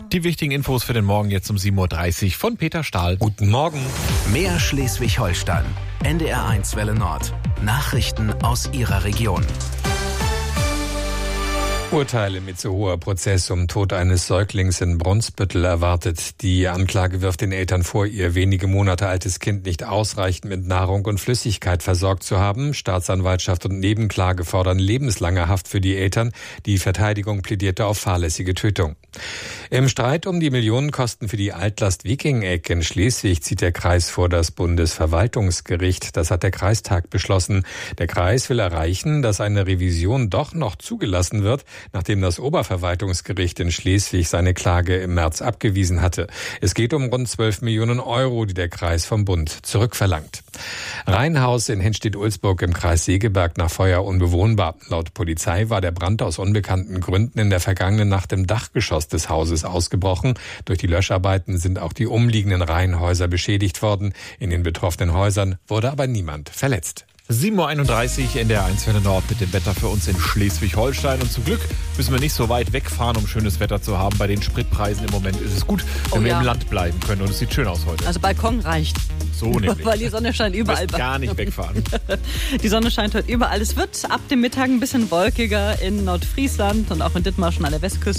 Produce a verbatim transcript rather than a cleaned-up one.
Die wichtigen Infos für den Morgen jetzt um sieben Uhr dreißig von Peter Stahl. Guten Morgen. Mehr Schleswig-Holstein. N D R eins Welle Nord. Nachrichten aus Ihrer Region. Urteile mit so hoher Prozess um Tod eines Säuglings in Brunsbüttel erwartet. Die Anklage wirft den Eltern vor, ihr wenige Monate altes Kind nicht ausreichend mit Nahrung und Flüssigkeit versorgt zu haben. Staatsanwaltschaft und Nebenklage fordern lebenslange Haft für die Eltern. Die Verteidigung plädierte auf fahrlässige Tötung. Im Streit um die Millionenkosten für die Altlast-Wiking-Eck in Schleswig zieht der Kreis vor das Bundesverwaltungsgericht. Das hat der Kreistag beschlossen. Der Kreis will erreichen, dass eine Revision doch noch zugelassen wird, nachdem das Oberverwaltungsgericht in Schleswig seine Klage im März abgewiesen hatte. Es geht um rund zwölf Millionen Euro, die der Kreis vom Bund zurückverlangt. Reihenhaus in Henstedt-Ulzburg im Kreis Segeberg nach Feuer unbewohnbar. Laut Polizei war der Brand aus unbekannten Gründen in der vergangenen Nacht im Dachgeschoss des Hauses ausgebrochen. Durch die Löscharbeiten sind auch die umliegenden Reihenhäuser beschädigt worden. In den betroffenen Häusern wurde aber niemand verletzt. sieben Uhr einunddreißig, N D R eins Welle Nord mit dem Wetter für uns in Schleswig-Holstein. Und zum Glück müssen wir nicht so weit wegfahren, um schönes Wetter zu haben. Bei den Spritpreisen im Moment ist es gut, wenn oh, wir ja. im Land bleiben können. Und es sieht schön aus heute. Also Balkon reicht. So nämlich. Weil die Sonne scheint überall. Du musst gar nicht wegfahren. Die Sonne scheint heute überall. Es wird ab dem Mittag ein bisschen wolkiger in Nordfriesland und auch in Dithmarschen an der Westküste.